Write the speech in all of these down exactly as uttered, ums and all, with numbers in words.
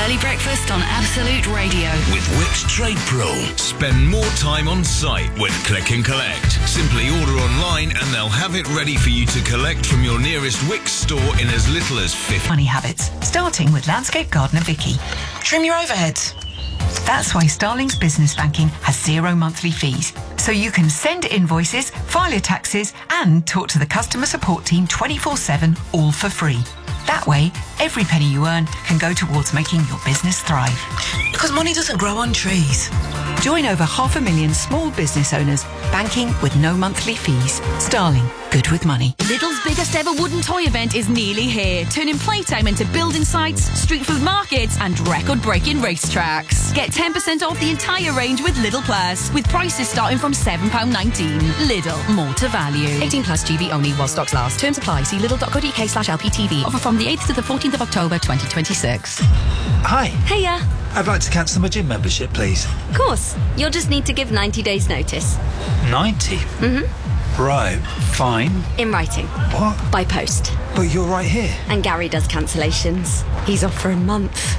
Early Breakfast on Absolute Radio. With Wickes Trade Pro. Spend more time on site with Click and Collect. Simply order online and they'll have it ready for you to collect from your nearest Wickes store in as little as fifty. Money habits, starting with Landscape Gardener Vicky. Trim your overheads. That's why Starling's Business Banking has zero monthly fees. So you can send invoices, file your taxes, and talk to the customer support team twenty-four seven, all for free. That way, every penny you earn can go towards making your business thrive. Because money doesn't grow on trees. Join over half a million small business owners, banking with no monthly fees. Starling, good with money. Lidl's biggest ever wooden toy event is nearly here, turning playtime into building sites, street food markets and record-breaking racetracks. Get ten percent off the entire range with Lidl Plus, with prices starting from seven pounds nineteen. Lidl, more to value. eighteen plus G B only while stocks last. Terms apply. See lidl.co.uk slash LPTV. Offer from the eighth to the fourteenth of October twenty twenty-six. Hi. Hiya. I'd like to cancel my gym membership, please. Of course. You'll just need to give ninety days notice. ninety? Mm-hmm. Right, fine. In writing. What? By post. But you're right here. And Gary does cancellations. He's off for a month.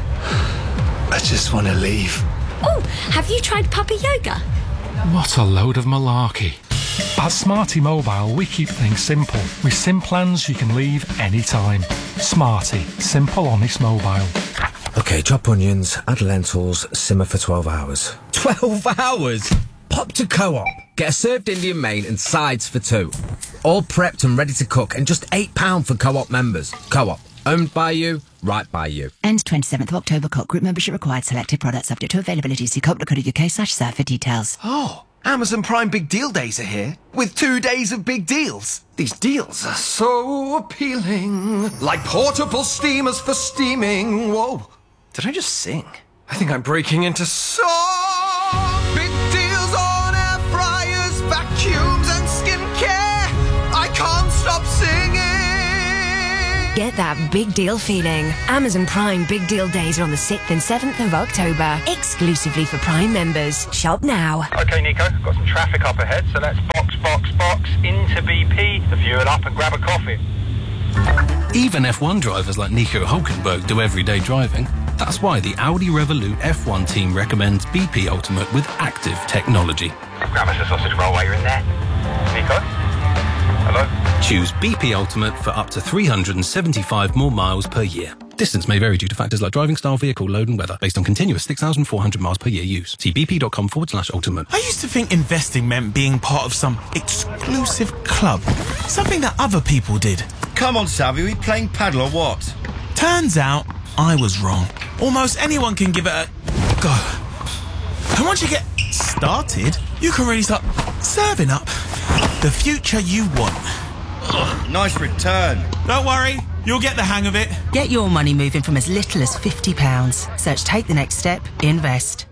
I just want to leave. Oh, have you tried puppy yoga? What a load of malarkey. At Smarty Mobile, we keep things simple. With SIM plans you can leave anytime. Smarty, simple, honest mobile. OK, chop onions, add lentils, simmer for twelve hours. twelve hours? Pop to Co-op. Get a served Indian main and sides for two. All prepped and ready to cook, and just eight pounds for Co-op members. Co-op. Owned by you, right by you. Ends twenty-seventh of October. Co-op group membership required. Selected products subject to availability. See co op dot co dot uk slash serve for details. Oh, Amazon Prime Big Deal Days are here, with two days of big deals. These deals are so appealing. Like portable steamers for steaming. Whoa. Did I just sing? I think I'm breaking into song. Big deals on air fryers, vacuums and skincare. I can't stop singing. Get that big deal feeling. Amazon Prime Big Deal Days are on the sixth and seventh of October. Exclusively for Prime members. Shop now. OK, Nico, got some traffic up ahead, so let's box, box, box into B P to fuel up and grab a coffee. Even F one drivers like Nico Hulkenberg do everyday driving. That's why the Audi Revolut F one team recommends B P Ultimate with active technology. Grab us a sausage roll while you're in there. Nico? Hello? Choose B P Ultimate for up to three hundred seventy-five more miles per year. Distance may vary due to factors like driving style, vehicle, load and weather, based on continuous six thousand four hundred miles per year use. See bp.com forward slash ultimate. I used to think investing meant being part of some exclusive club. Something that other people did. Come on, Savvy, are we playing paddle or what? Turns out, I was wrong. Almost anyone can give it a go. And once you get started, you can really start serving up the future you want. Ugh, nice return. Don't worry, you'll get the hang of it. Get your money moving from as little as fifty pounds. Search Take the Next Step, Invest.